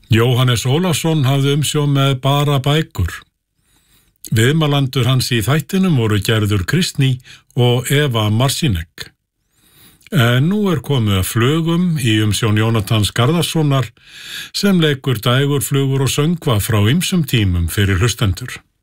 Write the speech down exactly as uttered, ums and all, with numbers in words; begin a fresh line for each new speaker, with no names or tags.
Jóhannes Ólafsson hafði umsjón með Bara bækur. Viðmælendur hans í þættinum voru Gerður Kristný og Eva Marsinek. En nú er komið að flugum í umsjón Jónatans Garðarssonar sem leikur dægurflugur og söngva frá ýmsum tímum fyrir hlustendur.